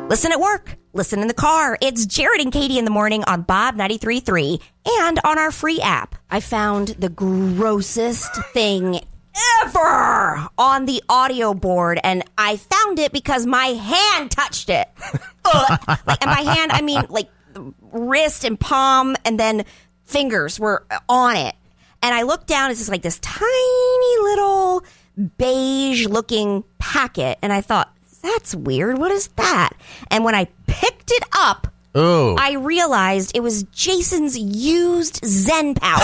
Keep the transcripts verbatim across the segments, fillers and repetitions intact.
Listen at work. Listen in the car. It's Jared and Katie in the morning on Bob ninety-three point three and on our free app. I found the grossest thing ever on the audio board, and I found it because my hand touched it. Ugh. Like, and by hand, I mean like wrist and palm, and then fingers were on it. And I looked down, it's just like this tiny little beige-looking packet, and I thought, that's weird. What is that? And when I picked it up, Ooh. I realized it was Jason's used Zen pouch.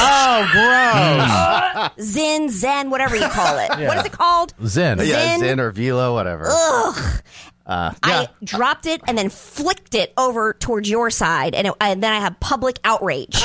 Oh, gross. Zen, Zen, whatever you call it. Yeah. What is it called? Zen. Zen. Yeah, Zen or Velo, whatever. Ugh. Uh, yeah. I dropped it and then flicked it over towards your side, and, it, and then I had public outrage.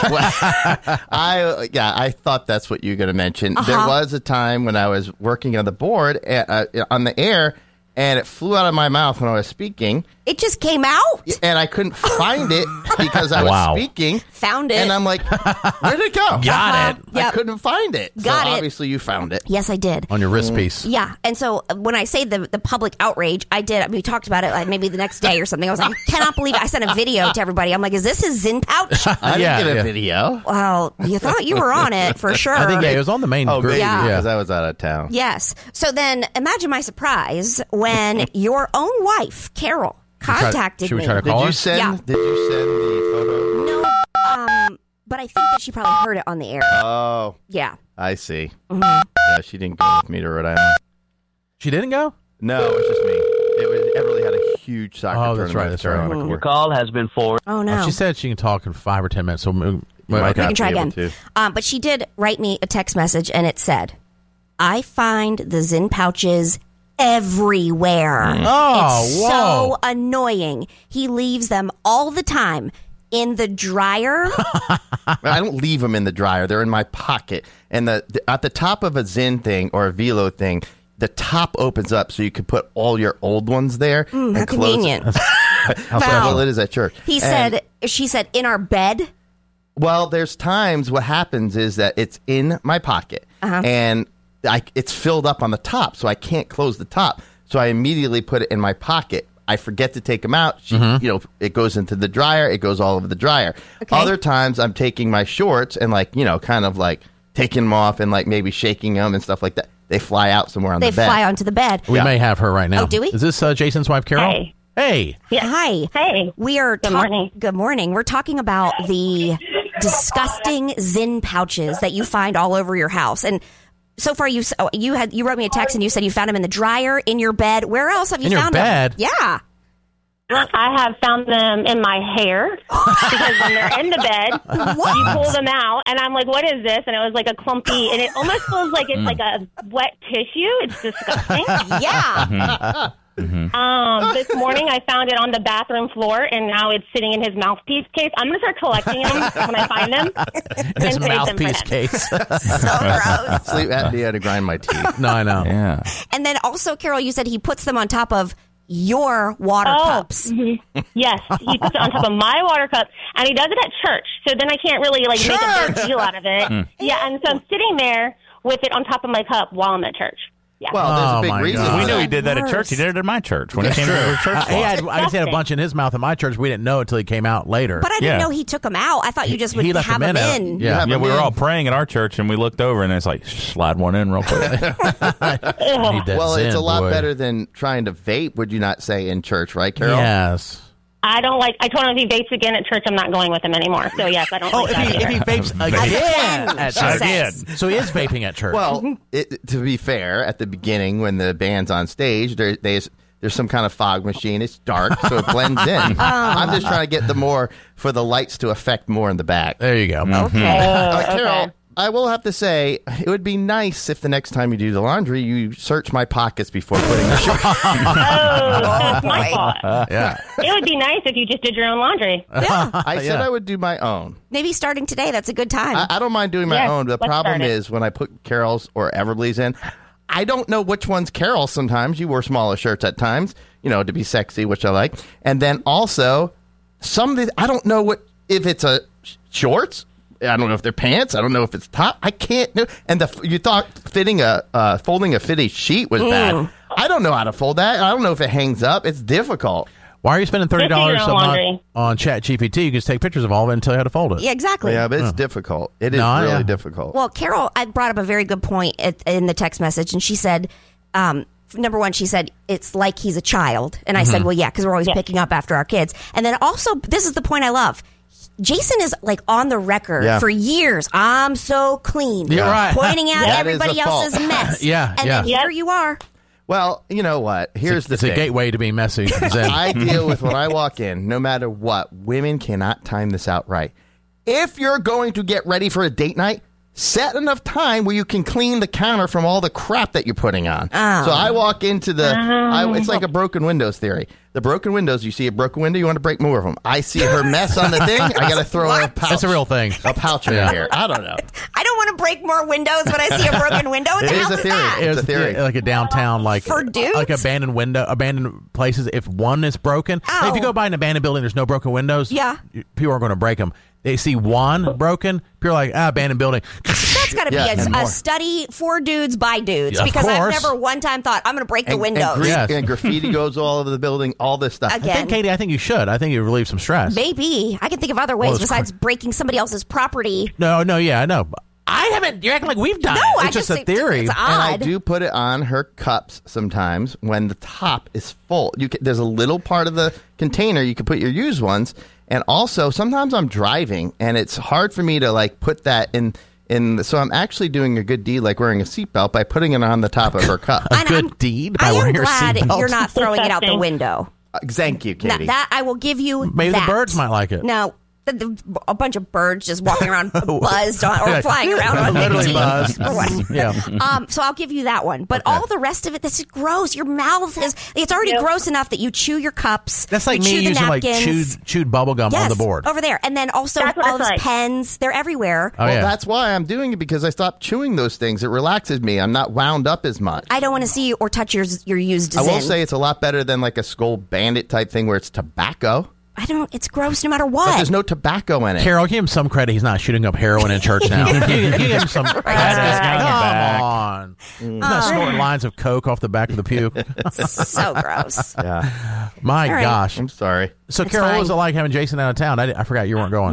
I yeah, I thought that's what you were going to mention. Uh-huh. There was a time when I was working on the board uh, on the air, and it flew out of my mouth when I was speaking. It just came out. And I couldn't find it because I was Wow. speaking. Found it. And I'm like, where'd it go? Got Uh-huh. it. I Yep. couldn't find it. Got so it. obviously you found it. Yes, I did. On your wrist piece. Yeah, and so uh, when I say the the public outrage, I did. We talked about it like maybe the next day or something. I was like, I cannot believe it. I sent a video to everybody. I'm like, is this his Zen pouch? I didn't Yeah, get a yeah. video. Well, you thought you were on it for sure. I think yeah, it was on the main Oh, group. maybe Yeah. because I was out of town. Yes. So then imagine my surprise when your own wife, Carol, try- contacted should we me. try to Did call you her? send? Yeah. Did you send the No, um, but I think that she probably heard it on the air. photo? Oh, Yeah. I see. Mm-hmm. Yeah, she didn't go with me to Rhode Island. She didn't go? No, it was just me. It was Everly had a huge soccer Oh, tournament. that's right, that's right. throwing a Mm. Your cord. call has been forwarded. Oh no. Oh, she said she can talk in five or ten minutes. So we, we, Might okay. we not can try be able again. to. Um, but she did write me a text message, and it said, "I find the Zen pouches everywhere. Oh, it's whoa. so annoying. He leaves them all the time in the dryer." I don't leave them in the dryer. They're in my pocket. And the, the at the top of a Zen thing or a Velo thing, the top opens up so you can put all your old ones there. Mm, how and close convenient. It. Wow. Well, it is at church. He And- said, she said, in our bed. Well, there's times what happens is that it's in my pocket Uh-huh. and I, it's filled up on the top, so I can't close the top. So I immediately put it in my pocket. I forget to take them out. She, Mm-hmm. You know, it goes into the dryer. It goes all over the dryer. Okay. Other times I'm taking my shorts and like, you know, kind of like taking them off and like maybe shaking them and stuff like that. They fly out somewhere on They the bed. fly onto the bed. We Yeah. may have her right now. Oh, do we? Is this uh, Jason's wife, Carol? Hey. Hey. Hi. Hey. We are Good talk- morning. Good morning. We're talking about the disgusting Zen pouches that you find all over your house. And so far, you oh, you had you wrote me a text and you said you found them in the dryer, in your bed. Where else have you In your found bed? them? Yeah. I have found them in my hair because when they're in the bed, you pull them out, and I'm like, "What is this?" And it was like a clumpy, and it almost feels like it's like a wet tissue. It's disgusting. Yeah. Um, this morning, I found it on the bathroom floor, and now it's sitting in his mouthpiece case. I'm going to start collecting them when I find them. His and save them for mouthpiece them. case. So gross. Sleep apnea to grind my teeth. No, I know. Yeah. And then also, Carol, you said he puts them on top of your water Oh, cups. mhm. Yes, he puts it on top of my water cup, and he does it at church. So then I can't really like make a big deal out of it. Yeah, and so I'm sitting there with it on top of my cup while I'm at church. Yeah. Well, there's Oh, a big my reason. God. for We knew that. he did that at church. He did it at my church when he came to church. Uh, he had, It's I just had a disgusting. bunch in his mouth in my church. We didn't know until he came out later. But I didn't Yeah. know he took them out. I thought you just would He left have them them in. in. Yeah. have Yeah, them we were in. all praying at our church, and we looked over, and it's like, slide one in real quick. He did Well, it's Zen, a lot boy. better than trying to vape, would you not say, in church, right, Carol? Yes. I don't like. I told him if he vapes again at church, I'm not going with him anymore. So yes, I don't Oh, like if that he, if either. he vapes again Again, at she church. says. So he is vaping at church. Well, it, to be fair, at the beginning when the band's on stage, there, there's there's some kind of fog machine. It's dark, so it blends in. I'm just trying to get the more for the lights to affect more in the back. there you go. Okay. Uh, Carol, I will have to say it would be nice if the next time you do the laundry, you search my pockets before putting the shirt. Oh, that's my fault. Yeah. It would be nice if you just did your own laundry. I said Yeah. I would do my own. Maybe starting today, that's a good time. I, I don't mind doing my Yes, own. The let's problem start it. is when I put Carol's or Everly's in, I don't know which one's Carol's sometimes. You wear smaller shirts at times, you know, to be sexy, which I like. And then also, some of the, I don't know what, if it's a sh- shorts. I don't know if they're pants. I don't know if it's top. I can't know. And the you thought fitting a uh, folding a fitted sheet was bad. I don't know how to fold that. I don't know if it hangs up. It's difficult. Why are you spending thirty dollars Just a your own month laundry. on Chat G P T? You can just take pictures of all of it and tell you how to fold it. Yeah, exactly. Yeah, but it's difficult. It is No, really yeah. difficult. Well, Carol, I brought up a very good point at, in the text message, and she said, um, number one, she said, it's like he's a child. And I Mm-hmm. said, well, yeah, because we're always Yeah. picking up after our kids. And then also, this is the point I love. Jason is like on the record Yeah. for years. I'm so clean. You're right. Pointing out That is everybody a fault. else's mess. Yeah, And yeah. then here you are. Well, you know what? Here's the It's thing. a gateway to being messy. Zen. I deal with when I walk in, no matter what, women cannot time this out right. If you're going to get ready for a date night, set enough time where you can clean the counter from all the crap that you're putting on. Oh. So I walk into the, I, it's like a broken windows theory. The broken windows, you see a broken window, you want to break more of them. I see her mess on the thing, I got to throw her a pouch. That's a real thing. A pouch in Yeah. her hair. I don't know. I don't want to break more windows when I see a broken window. What the It is hell a is theory. that? It's a theory. yeah, like a downtown, like For dudes? like abandoned window, abandoned places. If one is broken, Ow. if you go by an abandoned building, there's no broken windows. Yeah. you- people are going to break them. They see one broken, people are like, ah, abandoned building. That's got to Yeah, be and a, more. a study for dudes by dudes. Yeah, of because I've course. never one time thought, I'm going to break the And, windows. and, gra- Yes. and graffiti goes all over the building, all this stuff. Again. I think, Katie, I think you should. I think you relieve some stress. Maybe. I can think of other ways Well, it's besides breaking somebody else's property. No, no, yeah, I know. I haven't. You're acting like we've done No, it. It's I just, just a think theory. it's And I odd. do put it on her cups sometimes when the top is full. You can, there's a little part of the container you can put your used ones, and also sometimes I'm driving and it's hard for me to like put that in. In so I'm actually doing a good deed, like wearing a seatbelt by putting it on the top of her cup. And good I'm- deed by I am wearing your glad seatbelt. you're not throwing it out the Disgusting. window. Uh, Thank you, Now, Katie. that I will give you. Maybe the that. birds might like it. No, the, the, a bunch of birds just walking around buzzed on, or Yeah. flying around on Literally nicotine. buzzed. Or what. Yeah. Um, so I'll give you that one. But all the rest of it, this is gross. Your mouth is, it's already Yep. gross enough that you chew your cups. That's like you me chew the using like napkins. chewed chewed bubble gum Yes, on the board. over there. And then also That's what all it's those like. pens. They're everywhere. Oh well, yeah. that's why I'm doing it, because I stopped chewing those things. It relaxes me. I'm not wound up as much. I don't want to see you or touch your, your used I will Zyn. say it's a lot better than like a Skull Bandit type thing where it's tobacco, I don't, it's gross no matter but what. there's no tobacco in it. Carol, give him some credit. He's not shooting up heroin in church now. give, give him some credit. back. Come on. He's not snorting lines of coke off the back of the pew. so gross. Yeah, My All right. gosh. I'm sorry. So, It's Carol, what fine. was it like having Jason out of town? I, di- I forgot you weren't going.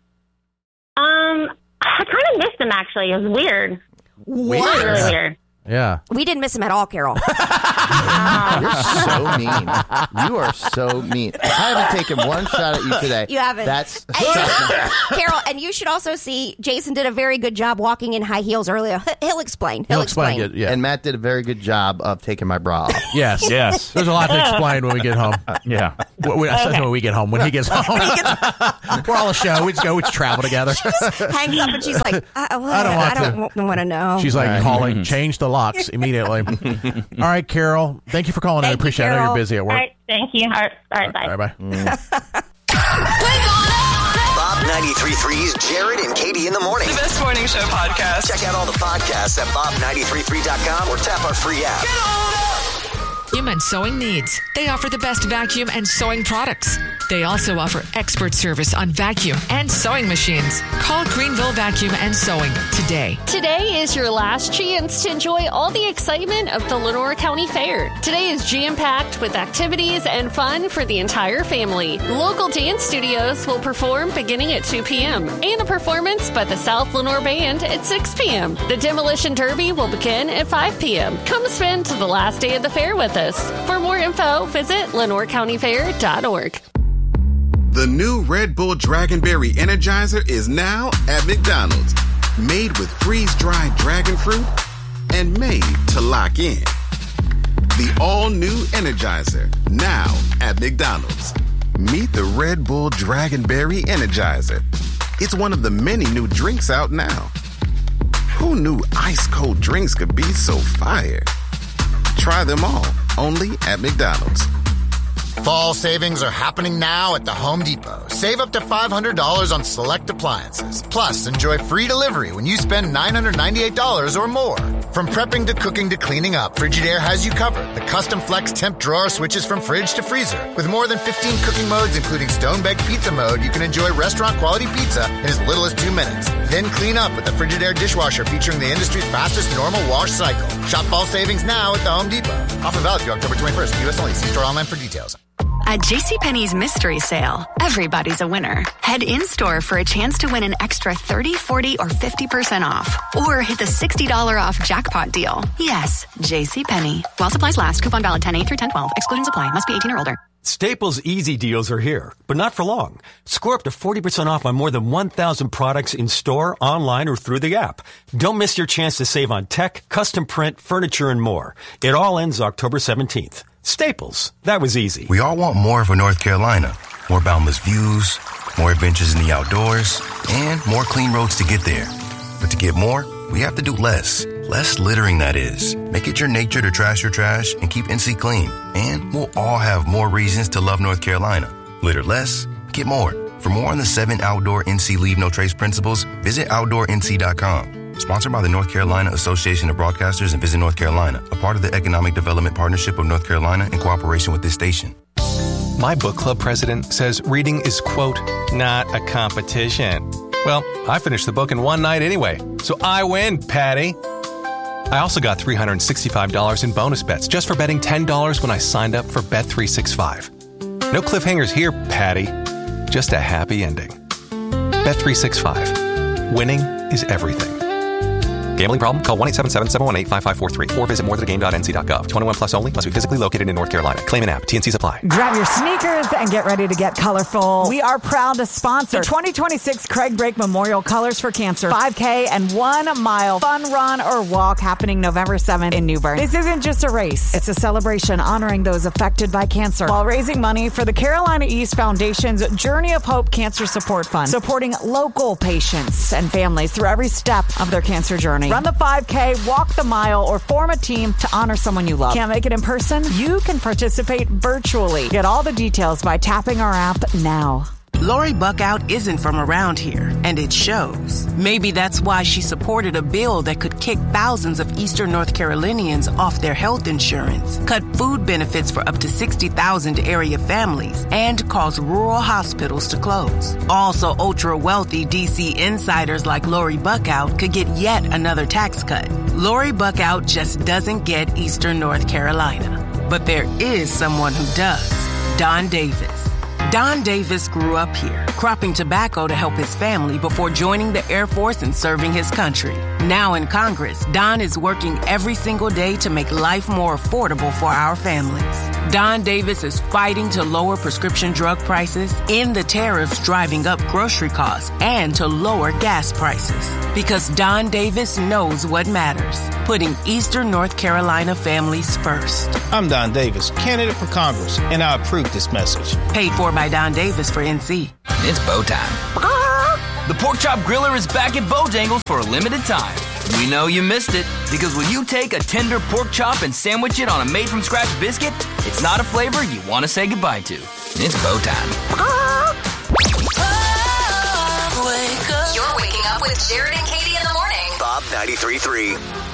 Um, I kind of missed him, actually. It was weird. What? Really weird. Yeah. We didn't miss him at all, Carol. You're so mean. You are so mean. I haven't taken one shot at you today. You haven't. That's And- Carol, and you should also see Jason did a very good job walking in high heels earlier. He'll explain. He'll, He'll explain it. Yeah. And Matt did a very good job of taking my bra off. yes. Yes. There's a lot to explain when we get home. Yeah. When, when, I said when we get home. When he gets home. We're all a show. We just go. We just travel together. hangs up and she's like, I, I, I don't want I don't want to know. She's like calling, change the locks immediately. All right, Carol. Thank you for calling. I Thank you, appreciate it. I know Carol. you're busy at All work. right, thank you. All right, all right, bye. All right, bye. Bob ninety-three point three's Jared and Katie in the morning. The best morning show podcast. Check out all the podcasts at bob ninety-three three dot com or tap our free app. Vacuum and sewing needs. They offer the best vacuum and sewing products. They also offer expert service on vacuum and sewing machines. Call Greenville Vacuum and Sewing today. Today is your last chance to enjoy all the excitement of the Lenore County Fair. Today is jam-packed with activities and fun for the entire family. Local dance studios will perform beginning at two p.m. and a performance by the South Lenore Band at six p.m. The Demolition Derby will begin at five p.m. Come spend the last day of the fair with us. For more info, visit lenore county fair dot org. The new Red Bull Dragonberry Energizer is now at McDonald's. Made with freeze-dried dragon fruit and made to lock in. The all-new Energizer, now at McDonald's. Meet the Red Bull Dragonberry Energizer. It's one of the many new drinks out now. Who knew ice-cold drinks could be so fire? Try them all, only at McDonald's. Fall savings are happening now at the Home Depot. Save up to five hundred dollars on select appliances. Plus, enjoy free delivery when you spend nine hundred ninety-eight dollars or more. From prepping to cooking to cleaning up, Frigidaire has you covered. The custom flex temp drawer switches from fridge to freezer. With more than fifteen cooking modes, including stone-baked pizza mode, you can enjoy restaurant-quality pizza in as little as two minutes. Then clean up with the Frigidaire dishwasher featuring the industry's fastest normal wash cycle. Shop fall savings now at the Home Depot. Offer valid through October twenty-first. U S only. See store online for details. At JCPenney's Mystery Sale, everybody's a winner. Head in-store for a chance to win an extra thirty, forty, or fifty percent off. Or hit the sixty dollars off jackpot deal. Yes, JCPenney. While supplies last, coupon valid ten eight through ten twelve. Exclusions apply. Must be eighteen or older. Staples Easy Deals are here, but not for long. Score up to forty percent off on more than one thousand products in store, online, or through the app. Don't miss your chance to save on tech, custom print, furniture, and more. It all ends October seventeenth. Staples. That was easy. We all want more for North Carolina. More boundless views, more adventures in the outdoors, and more clean roads to get there. But to get more, we have to do less. Less littering, that is. Make it your nature to trash your trash and keep N C clean. And we'll all have more reasons to love North Carolina. Litter less, get more. For more on the seven outdoor N C Leave No Trace principles, visit outdoor N C dot com. Sponsored by the North Carolina Association of Broadcasters and Visit North Carolina, a part of the Economic Development Partnership of North Carolina in cooperation with this station. My book club president says reading is, quote, not a competition. Well, I finished the book in one night anyway, so I win, Patty. I also got three hundred sixty-five dollars in bonus bets just for betting ten dollars when I signed up for Bet three sixty-five. No cliffhangers here, Patty. Just a happy ending. Bet three sixty-five. Winning is everything. Gambling problem? Call one eight seven seven, seven one eight, five five four three or visit more than a game dot n c dot gov. twenty-one plus only. Must be physically located in North Carolina. Claim an app. T N Cs apply. Grab your sneakers and get ready to get colorful. We are proud to sponsor the twenty twenty-six Craig Brake Memorial Colors for Cancer five K and one mile fun run or walk happening November seventh in New Bern. This isn't just a race. It's a celebration honoring those affected by cancer while raising money for the Carolina East Foundation's Journey of Hope Cancer Support Fund, supporting local patients and families through every step of their cancer journey. Run the five K, walk the mile, or form a team to honor someone you love. Can't make it in person? You can participate virtually. Get all the details by tapping our app now. Lori Buckout isn't from around here, and it shows. Maybe that's why she supported a bill that could kick thousands of Eastern North Carolinians off their health insurance, cut food benefits for up to sixty thousand area families, and cause rural hospitals to close. Also, ultra-wealthy D C insiders like Lori Buckout could get yet another tax cut. Lori Buckout just doesn't get Eastern North Carolina. But there is someone who does. Don Davis. Don Davis grew up here, cropping tobacco to help his family before joining the Air Force and serving his country. Now in Congress, Don is working every single day to make life more affordable for our families. Don Davis is fighting to lower prescription drug prices, end the tariffs driving up grocery costs, and to lower gas prices. Because Don Davis knows what matters, putting Eastern North Carolina families first. I'm Don Davis, candidate for Congress, and I approve this message. Paid for by Don Davis for N C. It's bow time. The Pork Chop Griller is back at Bojangles for a limited time. We know you missed it, because when you take a tender pork chop and sandwich it on a made-from-scratch biscuit, it's not a flavor you want to say goodbye to. It's bow time. You're waking up with Jared and Katie in the morning. Bob ninety-three point three.